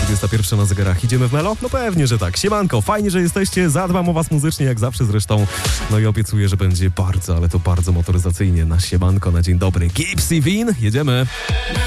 21 na zegarach. Idziemy w Melo? No pewnie, że tak. Siemanko, fajnie, że jesteście. Zadbam o was muzycznie, jak zawsze zresztą. No i obiecuję, że będzie bardzo, ale to bardzo motoryzacyjnie. Na siemanko, na dzień dobry. Gipsy Win, jedziemy.